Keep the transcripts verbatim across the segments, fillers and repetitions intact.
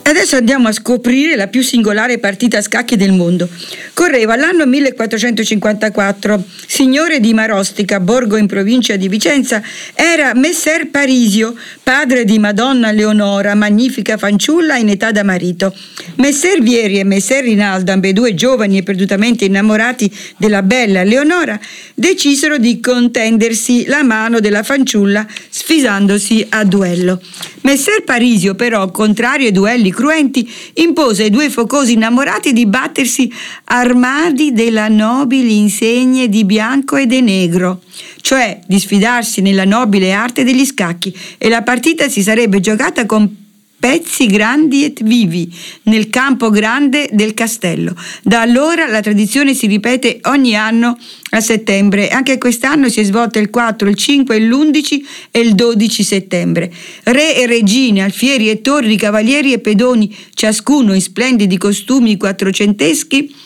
Adesso andiamo a scoprire la più singolare partita a scacchi del mondo. Correva l'anno millequattrocentocinquantaquattro. Signore di Marostica, borgo in provincia di Vicenza, era Messer Parisio, padre di Madonna Leonora, magnifica fanciulla in età da marito. Messer Vieri e Messer Rinaldo, ambedue giovani e perdutamente innamorati della bella Leonora, decisero di contendersi la mano della fanciulla sfidandosi a duello. Messer Parisio, però, contrario ai duelli cruenti, impose ai due focosi innamorati di battersi armati della nobili insegne di bianco e di negro, cioè di sfidarsi nella nobile arte degli scacchi, e la partita si sarebbe giocata con pezzi grandi e vivi nel campo grande del castello. Da allora la tradizione si ripete ogni anno a settembre. Anche quest'anno si è svolta il quattro, il cinque, l'undici e il dodici settembre. Re e regine, alfieri e torri, cavalieri e pedoni, ciascuno in splendidi costumi quattrocenteschi,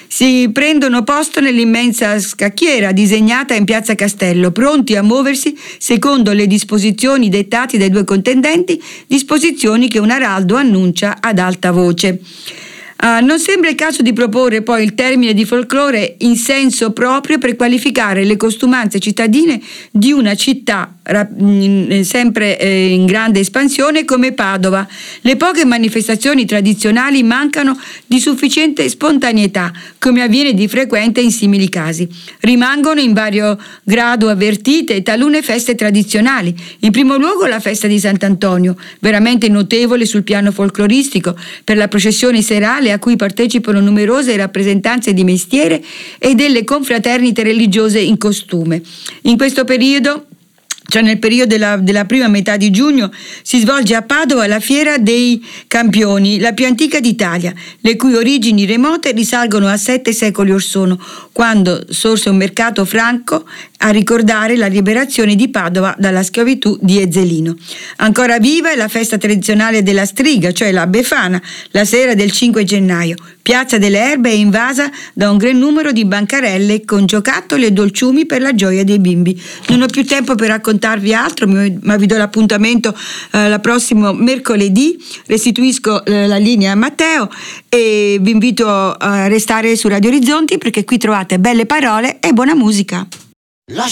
si prendono posto nell'immensa scacchiera disegnata in piazza Castello, pronti a muoversi secondo le disposizioni dettate dai due contendenti, disposizioni che un araldo annuncia ad alta voce. Uh, non sembra il caso di proporre poi il termine di folklore in senso proprio per qualificare le costumanze cittadine di una città rap- in, sempre eh, in grande espansione come Padova. Le poche manifestazioni tradizionali mancano di sufficiente spontaneità, come avviene di frequente in simili casi. Rimangono in vario grado avvertite talune feste tradizionali. In primo luogo la festa di Sant'Antonio, veramente notevole sul piano folcloristico, per la processione serale a cui partecipano numerose rappresentanze di mestiere e delle confraternite religiose in costume. In questo periodo, cioè nel periodo della, della prima metà di giugno, si svolge a Padova la Fiera dei Campioni, la più antica d'Italia, le cui origini remote risalgono a sette secoli or sono, quando sorse un mercato franco a ricordare la liberazione di Padova dalla schiavitù di Ezzelino. Ancora viva è la festa tradizionale della striga, cioè la Befana, la sera del cinque gennaio. Piazza delle Erbe è invasa da un gran numero di bancarelle con giocattoli e dolciumi per la gioia dei bimbi. Non ho più tempo per raccontarvi altro, ma vi do l'appuntamento eh, la prossimo mercoledì. Restituisco eh, la linea a Matteo e vi invito a restare su Radio Orizzonti, perché qui trovate belle parole e buona musica.